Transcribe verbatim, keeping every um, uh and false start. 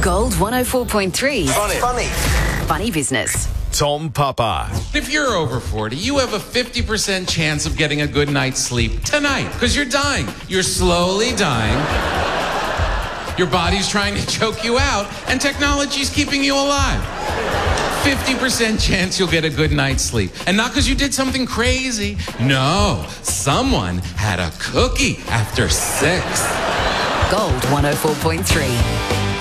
Gold one oh four point three. Funny. Funny. Funny business. Tom Papa. If you're over forty, you have a fifty percent chance of getting a good night's sleep tonight because you're dying. You're slowly dying. Your body's trying to choke you out, and technology's keeping you alive. fifty percent chance you'll get a good night's sleep. And not because you did something crazy. No, someone had a cookie after six. Gold one oh four point three.